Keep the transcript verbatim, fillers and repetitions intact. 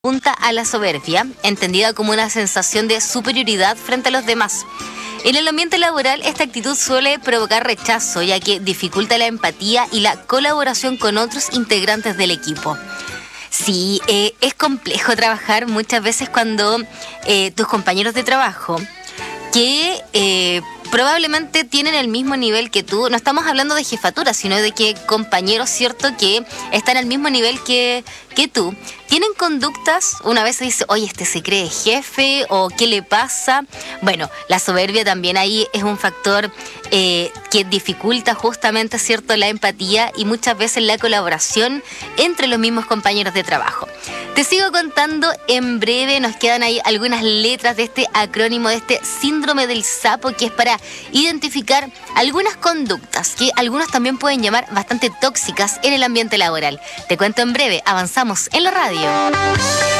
Apunta a la soberbia, entendida como una sensación de superioridad frente a los demás. En el ambiente laboral, esta actitud suele provocar rechazo, ya que dificulta la empatía y la colaboración con otros integrantes del equipo. Sí, eh, es complejo trabajar muchas veces cuando eh, tus compañeros de trabajo, que eh, probablemente tienen el mismo nivel que tú, no estamos hablando de jefatura, sino de que compañeros, ¿cierto?, que están al mismo nivel que, que tú, tienen conductas, una vez se dice, oye, este se cree jefe, o ¿qué le pasa? Bueno, la soberbia también ahí es un factor eh, que dificulta justamente, ¿cierto?, la empatía y muchas veces la colaboración entre los mismos compañeros de trabajo. Te sigo contando en breve, nos quedan ahí algunas letras de este acrónimo, de este síndrome del sapo, que es para identificar algunas conductas que algunos también pueden llamar bastante tóxicas en el ambiente laboral. Te cuento en breve, avanzamos en la radio.